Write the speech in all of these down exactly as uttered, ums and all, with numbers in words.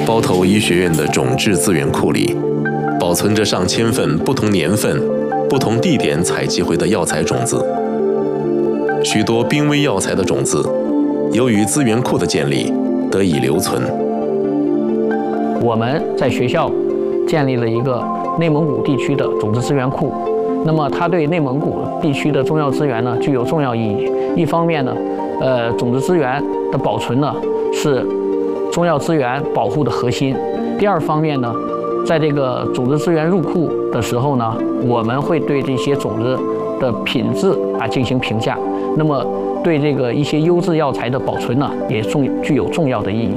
包头医学院的种质资源库里，保存着上千份不同年份、不同地点采集回的药材种子。许多濒危药材的种子，由于资源库的建立，得以留存。 我们在学校建立了一个内蒙古地区的种子资源库，那么它对内蒙古地区的中药资源呢具有重要意义。一方面呢，呃，种子资源的保存呢是中药资源保护的核心。第二方面呢，在这个种子资源入库的时候呢，我们会对这些种子的品质啊进行评价。那么对这个一些优质药材的保存呢，也重具有重要的意义。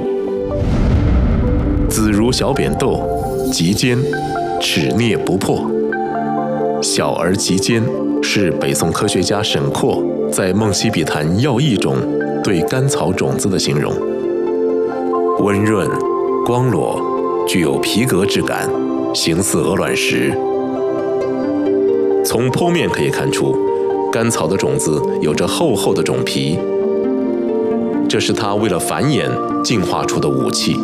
子如小扁豆，极坚，齿啮不破。小而极坚，是北宋科学家沈括在《梦溪笔谈要义》中对甘草种子的形容。温润、光裸，具有皮革质感，形似鹅卵石。从剖面可以看出，甘草的种子有着厚厚的种皮，这是它为了繁衍进化出的武器。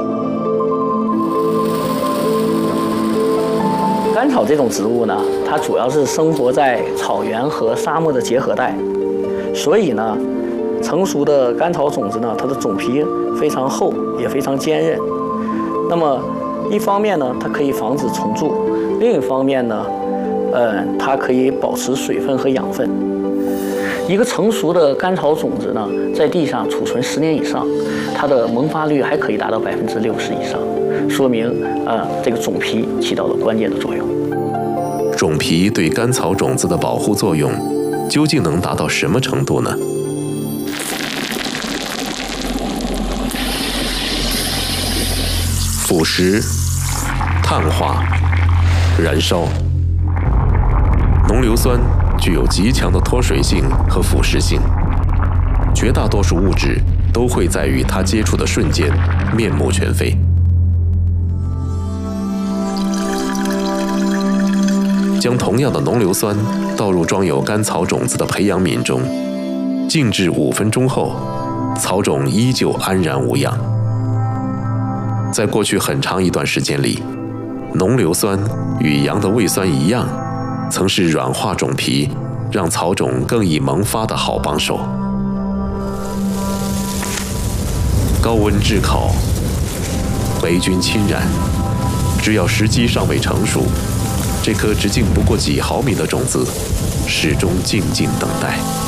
甘草这种植物呢，它主要是生活在草原和沙漠的结合带，所以呢，成熟的甘草种子呢，它的种皮非常厚，也非常坚韧。那么，一方面呢，它可以防止虫蛀；另一方面呢，呃，它可以保持水分和养分。一个成熟的甘草种子呢，在地上储存十年以上，它的萌发率还可以达到百分之六十以上，说明呃这个种皮起到了关键的作用。 种皮对甘草种子的保护作用，究竟能达到什么程度呢？腐蚀、碳化、燃烧。浓硫酸具有极强的脱水性和腐蚀性，绝大多数物质都会在与它接触的瞬间面目全非。将同样的浓硫酸倒入装有甘草种子的培养皿中，静置五分钟后，草种依旧安然无恙。在过去很长一段时间里，浓硫酸与羊的胃酸一样，曾是软化种皮、让草种更易萌发的好帮手。高温炙烤，霉菌侵染，只要时机尚未成熟，这颗直径不过几毫米的种子，始终静静等待。